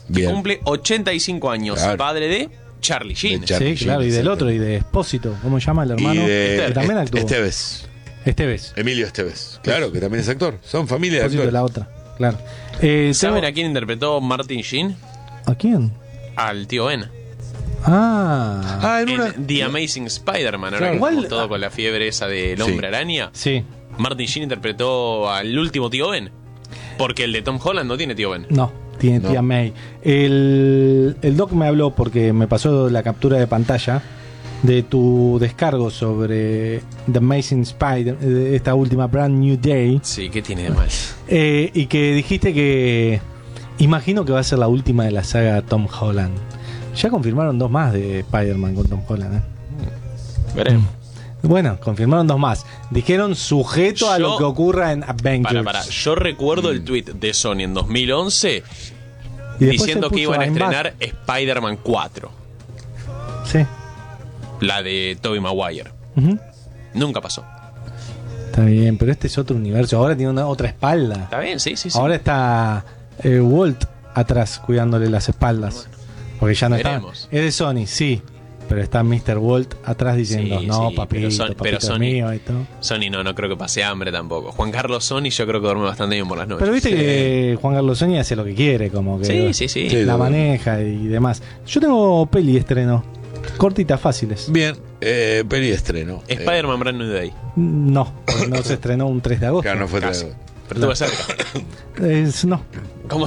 Bien. Cumple 85 años. Claro. Padre de Charlie Sheen. De Charlie Sí, claro, Sheen, y del exacto. otro, y de Espósito, ¿cómo se llama el hermano? Y de que también actuó. Esteves. Emilio Esteves. Claro, que también es actor. Son familia de Espósito de actores. la otra, claro. ¿Saben tengo- a quién interpretó Martin Sheen? ¿A quién? Al tío Ben. Ah, En una. En The Amazing Spider-Man. Ahora Claro. que estamos Igual- todo con la fiebre esa del Sí. hombre araña. sí. Martin Sheen interpretó al último tío Ben. Porque el de Tom Holland no tiene tío Ben. No, tiene No. tía May. El doc me habló porque me pasó la captura de pantalla de tu descargo sobre The Amazing Spider, esta última Brand New Day, Sí, ¿qué tiene de mal? y que dijiste que imagino que va a ser la última de la saga Tom Holland. Ya confirmaron 2 más de Spider-Man con Tom Holland, ¿eh? Veremos. Bueno, confirmaron 2 más. Dijeron sujeto a Yo- lo que ocurra en Avengers. Para. Yo recuerdo el tweet de Sony en 2011 Y después diciendo se que puso iban a I'm back. estrenar Spider-Man 4. Sí. La de Tobey Maguire. Ujú. Nunca pasó. Está bien, pero este es otro universo. Ahora tiene otra espalda. ¿Está bien? Sí, sí, sí. Ahora está Walt atrás cuidándole las espaldas. Porque ya no veremos. está. Es de Sony, sí. Pero está Mr. Walt atrás diciendo, Sí, no, sí, papito, pero papito es Sony- mío y todo. Sony no creo que pase hambre tampoco. Juan Carlos Sony yo creo que duerme bastante bien por las noches. Pero viste que Juan Carlos Sony hace lo que quiere, como que Sí, sí, sí. Sí. la maneja y demás. Yo tengo peli estreno, cortitas, fáciles. Bien, peli de estreno. Spider-Man Brand New Day. No, porque no se estrenó un 3 de agosto. Claro, no fue Casi. otra- Pero estuve cerca. No, ¿Cómo?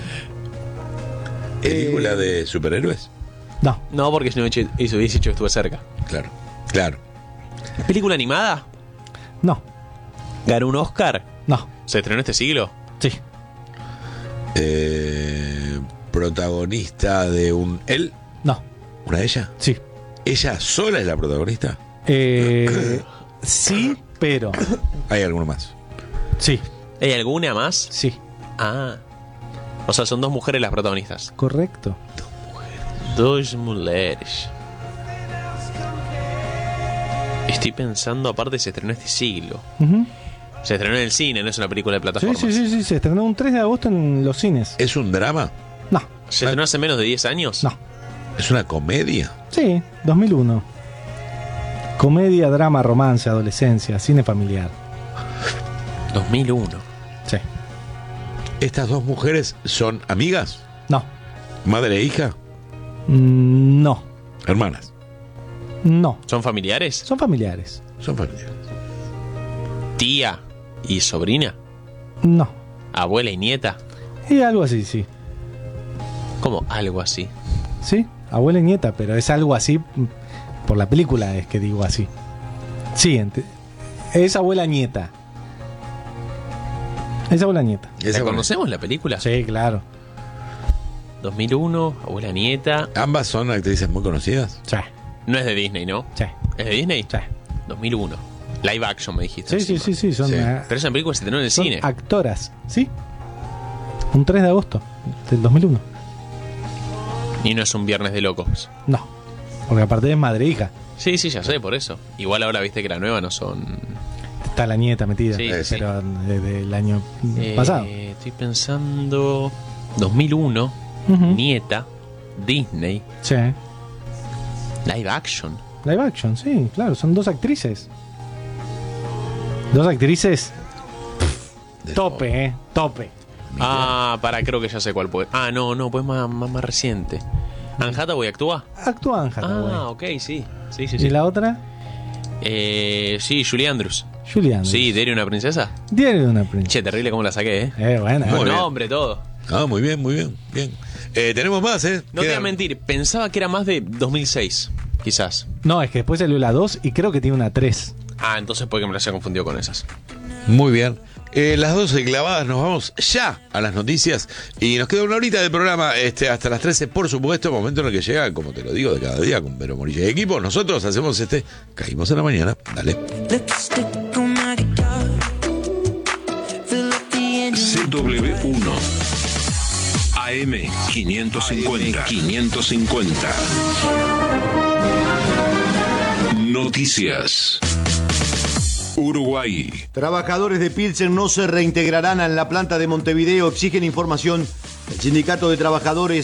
película de superhéroes. no, No, porque si no hubiese dicho que estuve cerca. Claro, claro. ¿Película animada? no, ¿Ganó un Oscar? no, ¿Se estrenó este siglo? sí, Protagonista de un él, no, una de ella. sí. ¿Ella sola es la protagonista? Sí, pero Hay alguno más. sí, ¿Hay alguna más? sí, Ah. O sea, son 2 mujeres las protagonistas. correcto. 2 mujeres. Estoy pensando, aparte se estrenó este siglo. Ujú. Se estrenó en el cine, no es una película de Sí, plataformas. sí, se estrenó un 3 de agosto en los cines. ¿Es un drama? No, ¿Se estrenó hace menos de 10 años? no, ¿Es una comedia? sí, 2001. Comedia, drama, romance, adolescencia, cine familiar. 2001. Sí, ¿Estas 2 mujeres son amigas? no, ¿Madre e hija? no, ¿Hermanas? no, ¿Son familiares? son familiares. Son familiares. ¿Tía y sobrina? No, ¿Abuela y nieta? y algo así, sí. Como algo así. Sí, abuela y nieta, pero es algo así por la película, es que digo así. Sí, es abuela nieta. Es abuela nieta. Esa ¿La conocemos la película? Sí, claro. 2001, abuela nieta. ¿Ambas son actrices muy conocidas? Sí, No es de Disney, ¿no? sí, ¿Es de Disney? sí. 2001. Live action, me dijiste. Sí, sí, encima. sí, son, Sí. Pero esa película se estrenó en el son cine. actoras, ¿sí? Un 3 de agosto del 2001. Y no es un viernes de locos. No, porque aparte es madre e hija. Sí, sí, ya sé, por eso. Igual ahora viste que la nueva no son... Está la nieta metida, Sí, sí. pero desde el año pasado. Estoy pensando... 2001, Ujú. nieta, Disney, Sí. live action. Live action, sí, claro, son 2 actrices. 2 actrices De tope, tope. Ah, creo que ya sé cuál puede. Ah, no, pues más reciente. ¿Anne Hathaway actúa? Actúa Anne Hathaway. Ah, ok, sí. Sí, sí, ¿Y sí. la otra? Sí, Julie Andrews. Julie Andrews. Sí, ¿Diario de una princesa? Diario de una princesa. Che, terrible cómo la saqué, Buena. Muy Buen bien. nombre, todo. Ah, muy bien, bien. Tenemos más, ¿eh? No te voy a Quedan- mentir, pensaba que era más de 2006, quizás. No, es que después salió la 2 y creo que tiene una 3. Ah, entonces puede que me la haya confundido con esas. Muy bien. Las 12 clavadas, nos vamos ya a las noticias y nos queda una horita de programa hasta las 13, por supuesto, momento en el que llega, como te lo digo, de cada día con Vero Morilla y equipo. Nosotros hacemos Caímos en la mañana. Dale. CW1 AM 550. Noticias. Uruguay. Trabajadores de Pilsen no se reintegrarán en la planta de Montevideo, exigen información. El sindicato de trabajadores